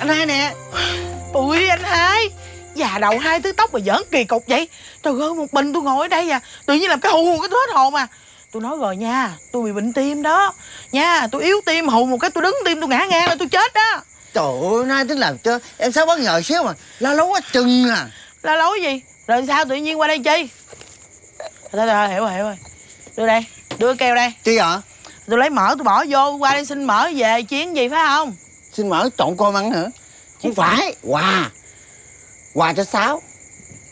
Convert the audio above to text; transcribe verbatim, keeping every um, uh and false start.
Hai nè. Ui anh Hai, già đầu hai thứ tóc mà giỡn kỳ cục vậy. Trời ơi, một mình tôi ngồi ở đây à, tự nhiên làm cái hù cái hết hồn à. Tôi nói rồi nha, tôi bị bệnh tim đó nha, tôi yếu tim, hù một cái tôi đứng tim tôi ngã ngang là tôi chết đó. Trời ơi, Hai tính làm cho em Sáu bất ngờ xíu mà la lố quá chừng à. La lối gì? Rồi sao tự nhiên qua đây chi? Thôi thôi, hiểu rồi, hiểu rồi. Đưa đây, đưa keo đây. Chi ạ? Tôi lấy mỡ tôi bỏ vô, qua đây xin mỡ về chiến gì phải không? Xin mỡ trộn cơm ăn hả? Không phải, quà. Quà cho Sáu.